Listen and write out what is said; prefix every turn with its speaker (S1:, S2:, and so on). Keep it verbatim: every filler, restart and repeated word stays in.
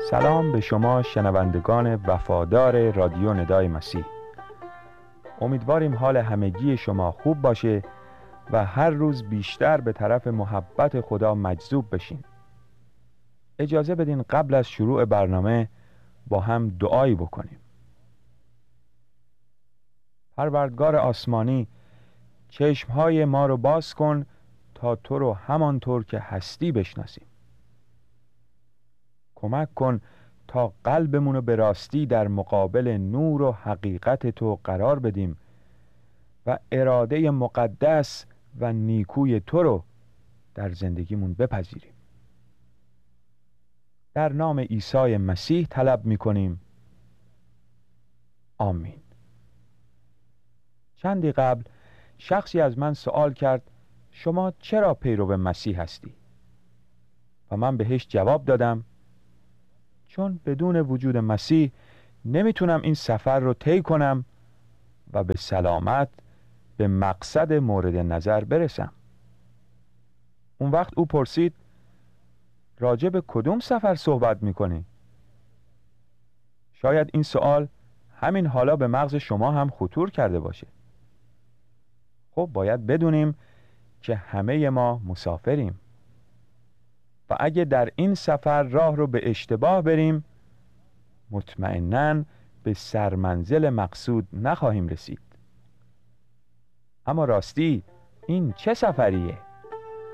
S1: سلام به شما شنوندگان وفادار رادیو ندای مسیح. امیدواریم حال همگی شما خوب باشه و هر روز بیشتر به طرف محبت خدا مجذوب بشین. اجازه بدین قبل از شروع برنامه با هم دعایی بکنیم. پروردگار آسمانی، چشمهای ما رو باز کن تا تو رو همانطور که هستی بشناسیم. کمک کن تا قلبمون رو به راستی در مقابل نور و حقیقت تو قرار بدیم و اراده مقدس و نیکوی تو رو در زندگیمون بپذیریم. در نام عیسی مسیح طلب می‌کنیم. آمین. چندی قبل شخصی از من سوال کرد شما چرا پیرو مسیح هستی؟ و من بهش جواب دادم چون بدون وجود مسیح نمیتونم این سفر رو طی کنم و به سلامت به مقصد مورد نظر برسم. اون وقت او پرسید راجع به کدوم سفر صحبت میکنی؟ شاید این سوال همین حالا به مغز شما هم خطور کرده باشه. خب باید بدونیم که همه ما مسافریم و اگه در این سفر راه رو به اشتباه بریم مطمئناً به سرمنزل مقصود نخواهیم رسید. اما راستی این چه سفریه؟